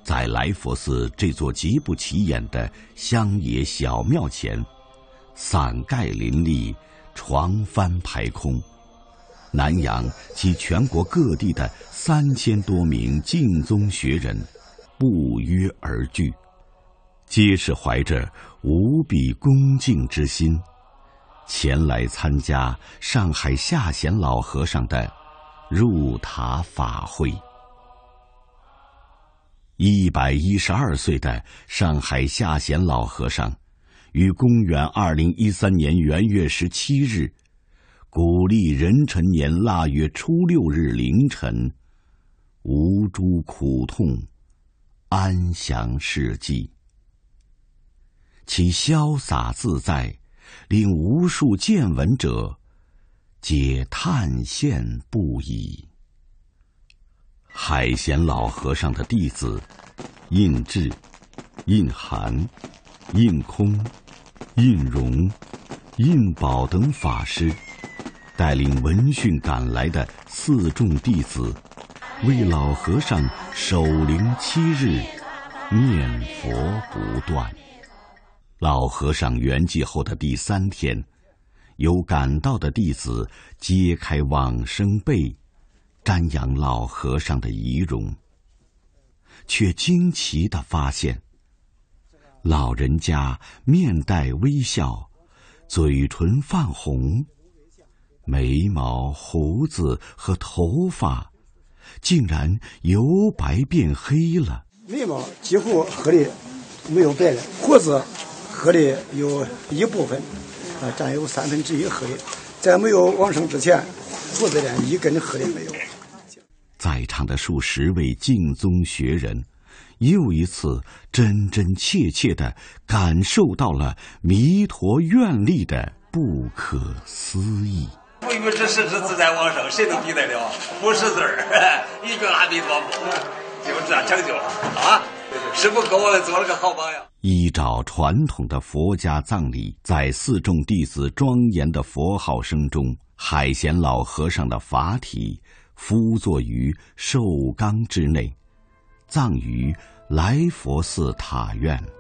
在来佛寺这座极不起眼的乡野小庙前，伞盖林立，床幡排空，南洋及全国各地的3000多名净宗学人不约而聚，皆是怀着无比恭敬之心，前来参加上海下贤老和尚的入塔法会。112岁的上海下贤老和尚，于公元2013年元月17日，古历壬辰年腊月初6日凌晨，无诸苦痛，安详逝迹。其潇洒自在，令无数见闻者皆叹羡不已。海贤老和尚的弟子印智、印涵、印空、印容、印宝等法师，带领闻讯赶来的4众弟子，为老和尚守灵7日，念佛不断。老和尚圆寂后的第3天，有赶到的弟子揭开往生被，瞻仰老和尚的遗容，却惊奇地发现，老人家面带微笑，嘴唇泛红，眉毛、胡子和头发竟然由白变黑了。 眉毛几乎黑的没有白了，胡子黑的有一部分，占有1/3黑。在没有往生之前，胡子连一根黑的没有。 在场的数十位净宗学人，又一次真真切切地感受到了弥陀愿力的不可思议。 不与之实自在往生，谁能比得了？不识字儿，一句阿弥陀佛，就这样成就了啊！师父给我们做了个好榜样。 依照传统的佛家葬礼，在4众弟子庄严的佛号声中，海贤老和尚的法体敷坐于寿缸之内，葬于来佛寺塔院。